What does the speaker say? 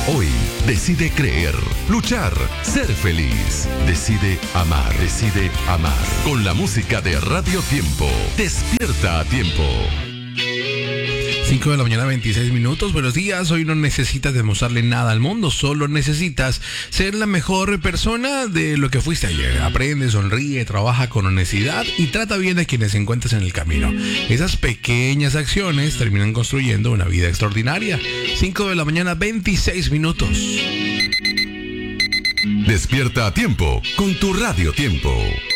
Hoy decide creer, luchar, ser feliz. Decide amar, decide amar. Con la música de Radio Tiempo. Despierta a tiempo. 5 de la mañana, 26 minutos. Buenos días. Hoy no necesitas demostrarle nada al mundo, solo necesitas ser la mejor persona de lo que fuiste ayer. Aprende, sonríe, trabaja con honestidad y trata bien a quienes encuentres en el camino. Esas pequeñas acciones terminan construyendo una vida extraordinaria. 5 de la mañana, 26 minutos. Despierta a tiempo con tu Radio Tiempo.